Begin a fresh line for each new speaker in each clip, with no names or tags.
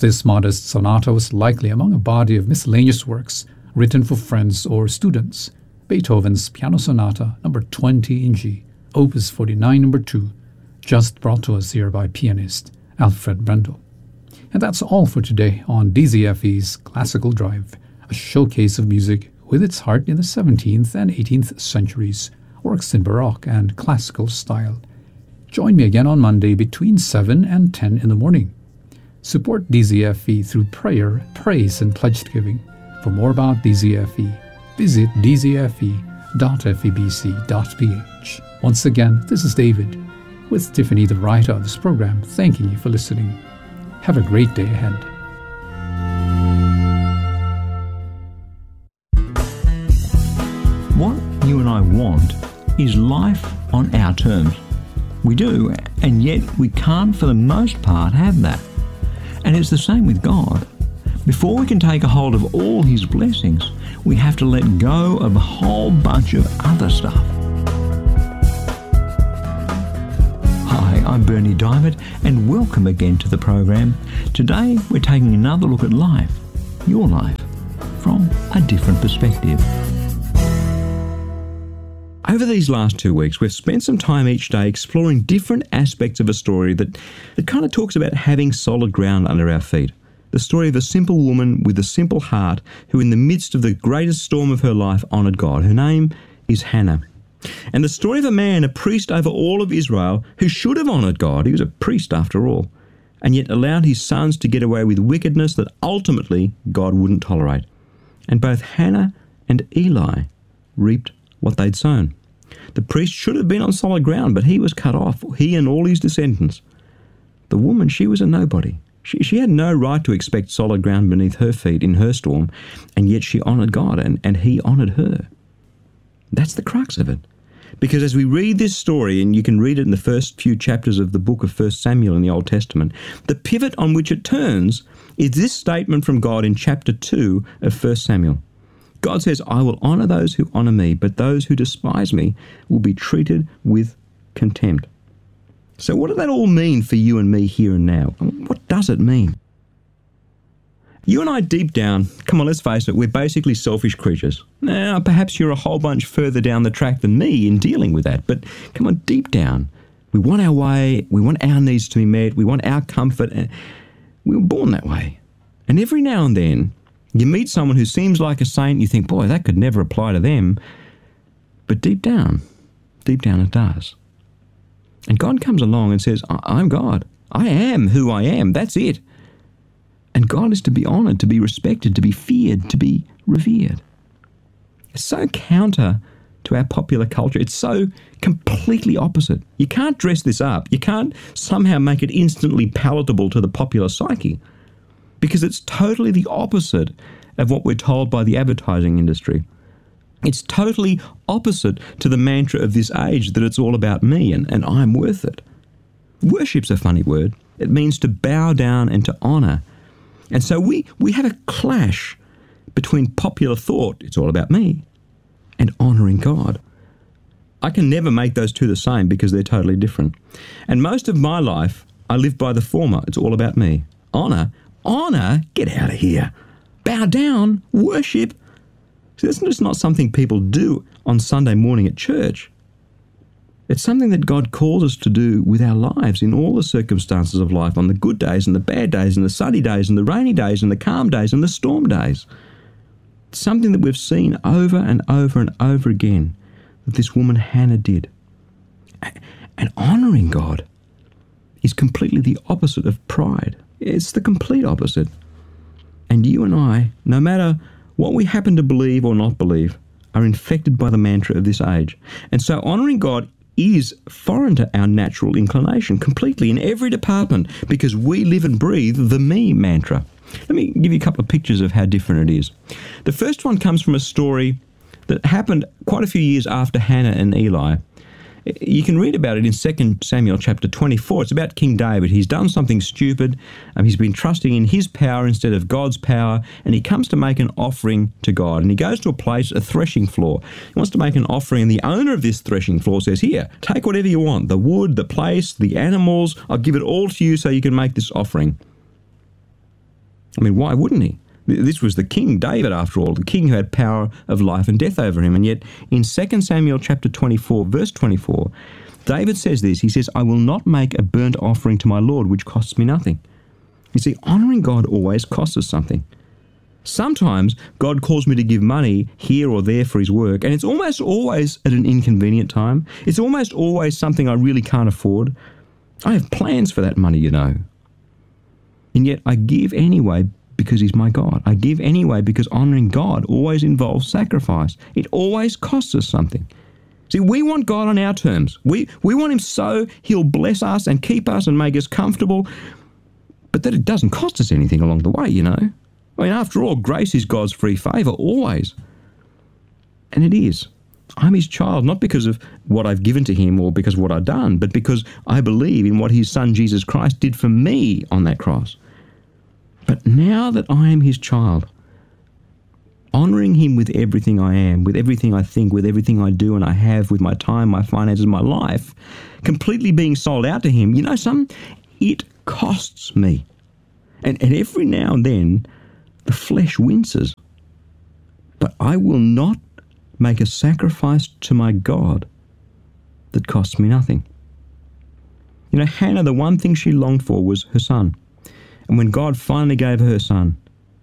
This modest sonata was likely among a body of miscellaneous works written for friends or students. Beethoven's Piano Sonata No. 20 in G, Opus 49 No. 2, just brought to us here by pianist Alfred Brendel. And that's all for today on DZFE's Classical Drive, a showcase of music with its heart in the 17th and 18th centuries, works in Baroque and classical style. Join me again on Monday between 7 and 10 in the morning. Support DZFE through prayer, praise, and pledge giving. For more about DZFE, visit dzfe.febc.ph. Once again, this is David, with Tiffany, the writer of this program, thanking you for listening. Have a great day ahead.
What you and I want is life on our terms. We do, and yet we can't for the most part have that. And it's the same with God. Before we can take a hold of all His blessings, we have to let go of a whole bunch of other stuff. Hi, I'm Bernie Diamond, and welcome again to the program. Today we're taking another look at life, your life, from a different perspective. Over these last 2 weeks, we've spent some time each day exploring different aspects of a story that kind of talks about having solid ground under our feet. The story of a simple woman with a simple heart who in the midst of the greatest storm of her life honoured God. Her name is Hannah. And the story of a man, a priest over all of Israel, who should have honoured God. He was a priest after all, and yet allowed his sons to get away with wickedness that ultimately God wouldn't tolerate. And both Hannah and Eli reaped what they'd sown. The priest should have been on solid ground, but he was cut off, he and all his descendants. The woman, she was a nobody. She had no right to expect solid ground beneath her feet in her storm, and yet she honoured God, and He honoured her. That's the crux of it. Because as we read this story, and you can read it in the first few chapters of the book of 1 Samuel in the Old Testament, the pivot on which it turns is this statement from God in chapter 2 of 1 Samuel. God says, "I will honour those who honour me, but those who despise me will be treated with contempt." So what does that all mean for you and me here and now? What does it mean? You and I deep down, come on, let's face it, we're basically selfish creatures. Now, perhaps you're a whole bunch further down the track than me in dealing with that, but come on, deep down, we want our way, we want our needs to be met, we want our comfort, and we were born that way. And every now and then, you meet someone who seems like a saint, you think, boy, that could never apply to them. But deep down it does. And God comes along and says, I'm God. I am who I am. That's it. And God is to be honoured, to be respected, to be feared, to be revered. It's so counter to our popular culture. It's so completely opposite. You can't dress this up. You can't somehow make it instantly palatable to the popular psyche, because it's totally the opposite of what we're told by the advertising industry. It's totally opposite to the mantra of this age that it's all about me and I'm worth it. Worship's a funny word. It means to bow down and to honour. And so we have a clash between popular thought, it's all about me, and honouring God. I can never make those two the same because they're totally different. And most of my life, I live by the former. It's all about me. Honour, get out of here. Bow down, worship. See, that's just not something people do on Sunday morning at church. It's something that God calls us to do with our lives in all the circumstances of life, on the good days and the bad days and the sunny days and the rainy days and the calm days and the storm days. It's something that we've seen over and over and over again that this woman Hannah did. And honouring God is completely the opposite of pride. It's the complete opposite. And you and I, no matter what we happen to believe or not believe, are infected by the mantra of this age. And so honouring God is foreign to our natural inclination completely in every department, because we live and breathe the me mantra. Let me give you a couple of pictures of how different it is. The first one comes from a story that happened quite a few years after Hannah and Eli. You can read about it in 2 Samuel chapter 24. It's about King David. He's done something stupid. He's been trusting in his power instead of God's power, and he comes to make an offering to God. And he goes to a place, a threshing floor. He wants to make an offering, and the owner of this threshing floor says, "Here, take whatever you want, the wood, the place, the animals. I'll give it all to you so you can make this offering." I mean, why wouldn't he? This was the King David, after all, the king who had power of life and death over him. And yet in 2 Samuel chapter 24, verse 24, David says this. He says, I will not make a burnt offering to my Lord, which costs me nothing. You see, honouring God always costs us something. Sometimes God calls me to give money here or there for his work, and it's almost always at an inconvenient time. It's almost always something I really can't afford. I have plans for that money, you know. And yet I give anyway because he's my God. I give anyway because honouring God always involves sacrifice. It always costs us something. See, we want God on our terms. We want him so he'll bless us and keep us and make us comfortable, but that it doesn't cost us anything along the way, you know. I mean, after all, grace is God's free favour, always. And it is. I'm his child, not because of what I've given to him or because of what I've done, but because I believe in what his son Jesus Christ did for me on that cross. But now that I am his child, honouring him with everything I am, with everything I think, with everything I do and I have, with my time, my finances, my life, completely being sold out to him, you know something? It costs me. And every now and then, the flesh winces. But I will not make a sacrifice to my God that costs me nothing. You know, Hannah, the one thing she longed for was her son. And when God finally gave her son,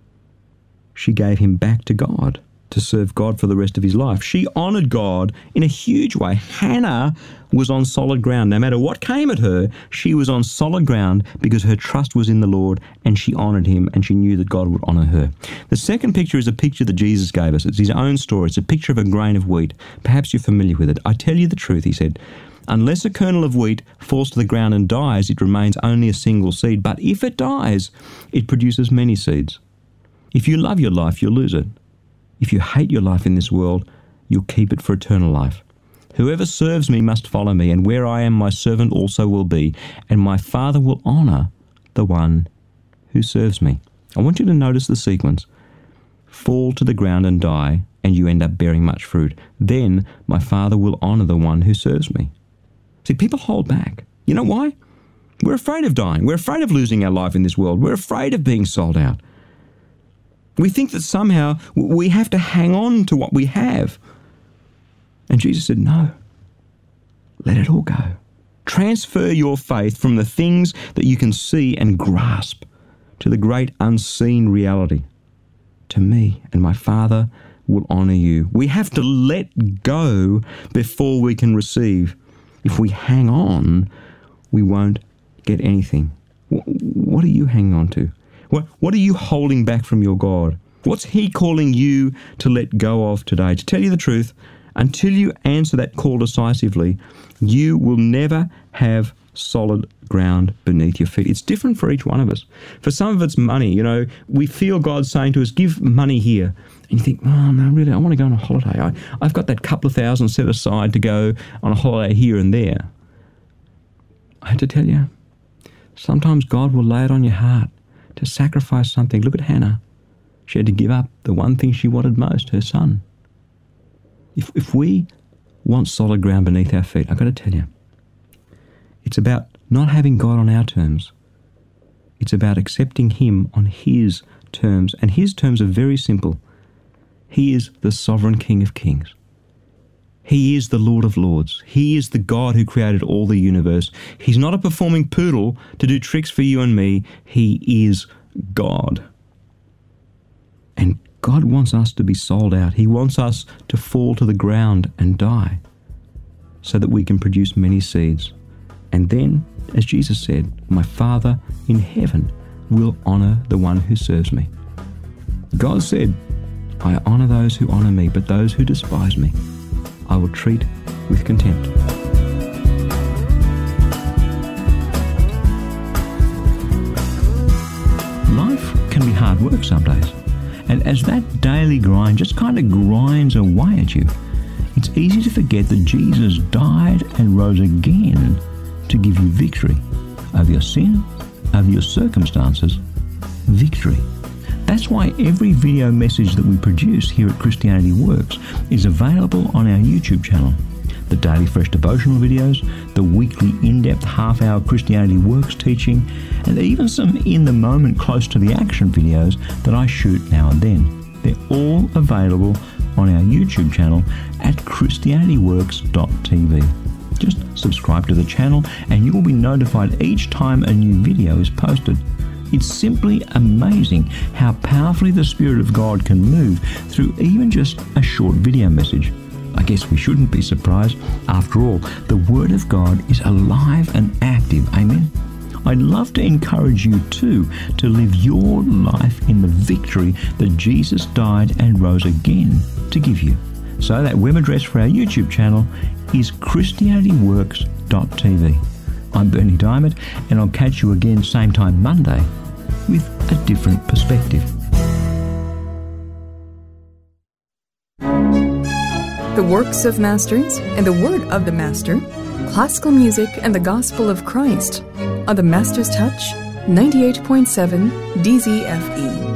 she gave him back to God to serve God for the rest of his life. She honoured God in a huge way. Hannah was on solid ground. No matter what came at her, she was on solid ground because her trust was in the Lord and she honoured him and she knew that God would honour her. The second picture is a picture that Jesus gave us. It's his own story. It's a picture of a grain of wheat. Perhaps you're familiar with it. I tell you the truth, he said. Unless a kernel of wheat falls to the ground and dies, it remains only a single seed. But if it dies, it produces many seeds. If you love your life, you'll lose it. If you hate your life in this world, you'll keep it for eternal life. Whoever serves me must follow me, and where I am, my servant also will be, and my Father will honour the one who serves me. I want you to notice the sequence. Fall to the ground and die, and you end up bearing much fruit. Then my Father will honour the one who serves me. See, people hold back. You know why? We're afraid of dying. We're afraid of losing our life in this world. We're afraid of being sold out. We think that somehow we have to hang on to what we have. And Jesus said, no, let it all go. Transfer your faith from the things that you can see and grasp to the great unseen reality. To me, and my Father will honour you. We have to let go before we can receive. If we hang on, we won't get anything. What are you hanging on to? What are you holding back from your God? What's he calling you to let go of today? To tell you the truth, until you answer that call decisively, you will never have solid ground beneath your feet. It's different for each one of us. For some of it's money. You know, we feel God saying to us, give money here. And you think, oh, no, really, I want to go on a holiday. I've got that couple of thousand set aside to go on a holiday here and there. I have to tell you, sometimes God will lay it on your heart to sacrifice something. Look at Hannah. She had to give up the one thing she wanted most, her son. If we want solid ground beneath our feet, I've got to tell you, it's about not having God on our terms. It's about accepting him on his terms. And his terms are very simple. He is the sovereign King of kings. He is the Lord of lords. He is the God who created all the universe. He's not a performing poodle to do tricks for you and me. He is God. And God wants us to be sold out. He wants us to fall to the ground and die so that we can produce many seeds. And then, as Jesus said, my Father in heaven will honour the one who serves me. God said, I honour those who honour me, but those who despise me I will treat with contempt. Life can be hard work some days, and as that daily grind just kind of grinds away at you, it's easy to forget that Jesus died and rose again to give you victory over your sin, over your circumstances, victory. That's why every video message that we produce here at Christianity Works is available on our YouTube channel. the Daily Fresh devotional videos, the weekly in-depth half-hour Christianity Works teaching, and even some in-the-moment close to the action videos that I shoot now and then. They're all available on our YouTube channel at christianityworks.tv. Just subscribe to the channel and you will be notified each time a new video is posted. It's simply amazing how powerfully the Spirit of God can move through even just a short video message. I guess we shouldn't be surprised. After all, the Word of God is alive and active. Amen? I'd love to encourage you too to live your life in the victory that Jesus died and rose again to give you. So that web address for our YouTube channel is christianityworks.tv. I'm Berni Dymet, and I'll catch you again same time Monday with a different perspective.
The works of masters and the word of the master, classical music and the gospel of Christ on the Master's Touch 98.7 DZFE.